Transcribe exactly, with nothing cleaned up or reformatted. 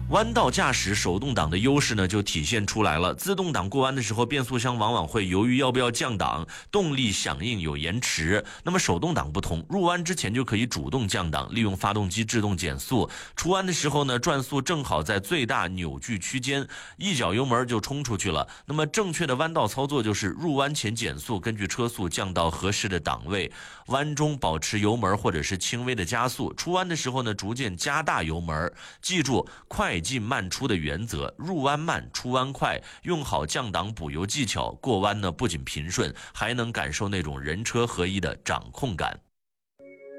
弯道驾驶手动挡的优势呢就体现出来了。自动挡过弯的时候，变速箱往往会由于要不要降档，动力响应有延迟。那么手动挡不同，入弯之前就可以主动降档，利用发动机制动减速。出弯的时候呢，转速正好在最大扭矩区间，一脚油门就冲出去了。那么正确的弯道操作就是入弯前减速，根据车速降到合适的档位，弯中保持油门或者是轻微的加速。出弯的时候呢，逐渐加大油门。记住快进慢出的原则，入弯慢，出弯快，用好降档补油技巧，过弯呢不仅平顺，还能感受那种人车合一的掌控感。